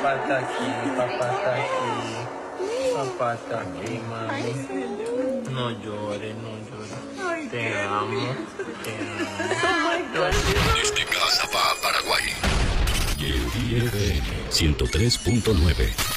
está aquí, papá está aquí. Papá está aquí, mami. No llores, no llores. Te amo, te amo. Desde casa para Paraguay. Y el 103.9.